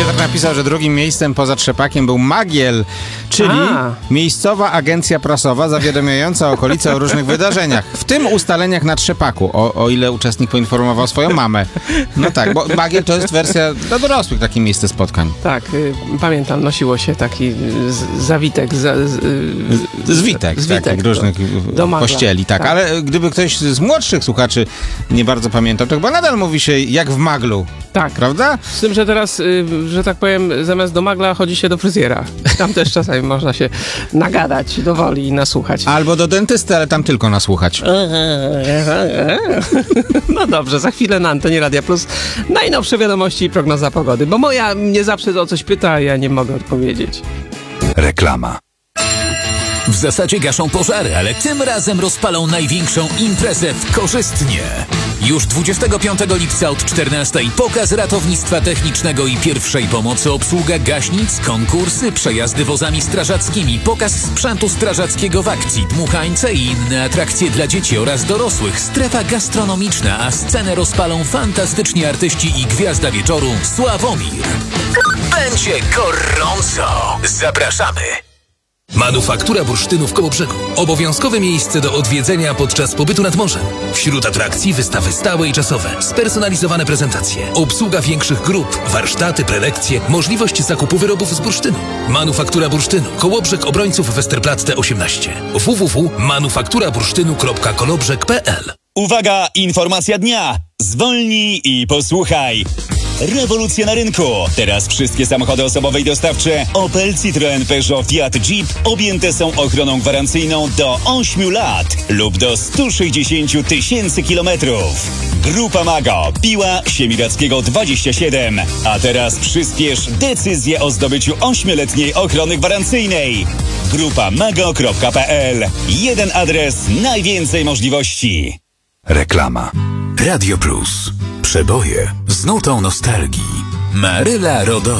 Piotr napisał, że drugim miejscem poza Trzepakiem był Magiel, czyli miejscowa agencja prasowa zawiadamiająca okolice o różnych wydarzeniach, w tym ustaleniach na Trzepaku, o ile uczestnik poinformował swoją mamę. No tak, bo Magiel to jest wersja dla dorosłych, takie miejsce spotkań. Tak, pamiętam, nosiło się taki zawitek. Zwitek różnych pościeli, tak. Ale gdyby ktoś z młodszych słuchaczy nie bardzo pamiętał, to chyba nadal mówi się jak w Maglu. Tak. Prawda? Z tym, że teraz, że tak powiem, zamiast do Magla chodzi się do fryzjera. Tam też czasami można się nagadać do woli i nasłuchać. Albo do dentysty, ale tam tylko nasłuchać. No dobrze, za chwilę na antenie Radia Plus najnowsze wiadomości i prognoza pogody, bo moja mnie zawsze o coś pyta, a ja nie mogę odpowiedzieć. Reklama. W zasadzie gaszą pożary, ale tym razem rozpalą największą imprezę w Korzystnie. Już 25 lipca od 14 pokaz ratownictwa technicznego i pierwszej pomocy, obsługa gaśnic, konkursy, przejazdy wozami strażackimi, pokaz sprzętu strażackiego w akcji, dmuchańce i inne atrakcje dla dzieci oraz dorosłych, strefa gastronomiczna, a scenę rozpalą fantastyczni artyści i gwiazda wieczoru Sławomir. Będzie gorąco! Zapraszamy! Manufaktura bursztynu w Kołobrzegu. Obowiązkowe miejsce do odwiedzenia podczas pobytu nad morzem. Wśród atrakcji wystawy stałe i czasowe, spersonalizowane prezentacje, obsługa większych grup, warsztaty, prelekcje, możliwość zakupu wyrobów z bursztynu. Manufaktura bursztynu. Kołobrzeg Obrońców Westerplatte 18. www.manufakturabursztynu.kolobrzeg.pl. Uwaga, informacja dnia. Zwolnij i posłuchaj. Rewolucja na rynku. Teraz wszystkie samochody osobowe i dostawcze Opel, Citroen, Peugeot, Fiat, Jeep objęte są ochroną gwarancyjną do 8 lat lub do 160 000 kilometrów. Grupa Mago, Piła, Siemirackiego 27. A teraz przyspiesz decyzję o zdobyciu 8-letniej ochrony gwarancyjnej. grupamago.pl. Jeden adres, najwięcej możliwości. Reklama. Radio Plus. Przeboje z nutą nostalgii. Maryla Rodowicz.